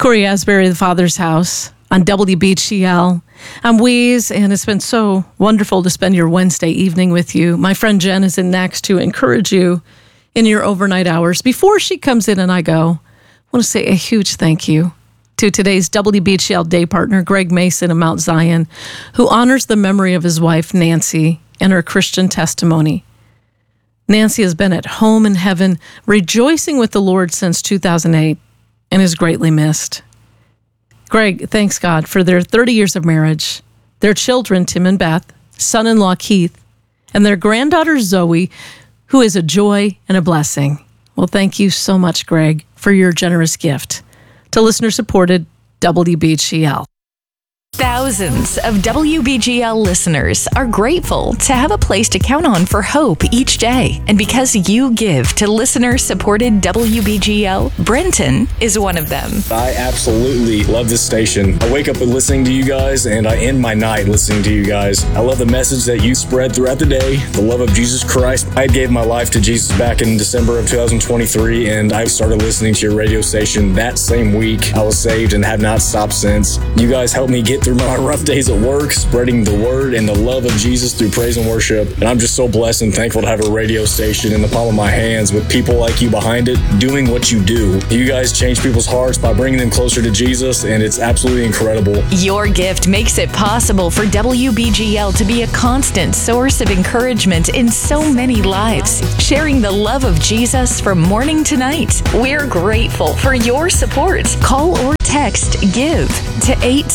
Corey Asbury, The Father's House on WBGL. I'm Weeze, and it's been so wonderful to spend your Wednesday evening with you. My friend Jen is in next to encourage you in your overnight hours. Before she comes in and I go, I want to say a huge thank you to today's WBGL day partner, Greg Mason of Mount Zion, who honors the memory of his wife, Nancy, and her Christian testimony. Nancy has been at home in heaven, rejoicing with the Lord since 2008, and is greatly missed. Greg thanks God for their 30 years of marriage, their children, Tim and Beth, son-in-law Keith, and their granddaughter Zoe, who is a joy and a blessing. Well, thank you so much, Greg, for your generous gift to listener-supported WBGL. Thousands of WBGL listeners are grateful to have a place to count on for hope each day. And because you give to listener-supported WBGL, Brenton is one of them. I absolutely love this station. I wake up listening to you guys, and I end my night listening to you guys. I love the message that you spread throughout the day, the love of Jesus Christ. I gave my life to Jesus back in December of 2023, and I started listening to your radio station that same week. I was saved and have not stopped since. You guys helped me get through my rough days at work, spreading the word and the love of Jesus through praise and worship. And I'm just so blessed and thankful to have a radio station in the palm of my hands with people like you behind it doing what you do. You guys change people's hearts by bringing them closer to Jesus, and it's absolutely incredible. Your gift makes it possible for WBGL to be a constant source of encouragement in so many lives, sharing the love of Jesus from morning to night. We're grateful for your support. Call or text GIVE to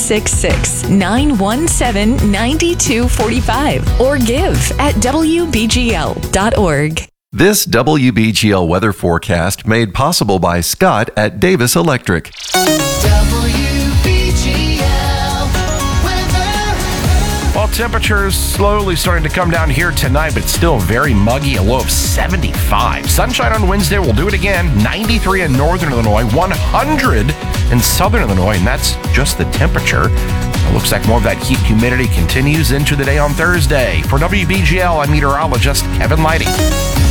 866-917-9245 or give at WBGL.org. This WBGL weather forecast made possible by Scott at Davis Electric. Well, temperatures slowly starting to come down here tonight, but still very muggy, a low of 75. Sunshine on Wednesday, we'll do it again. 93 in northern Illinois, 100 in southern Illinois, and that's just the temperature. It looks like more of that heat and humidity continues into the day on Thursday. For WBGL, I'm meteorologist Kevin Lighty.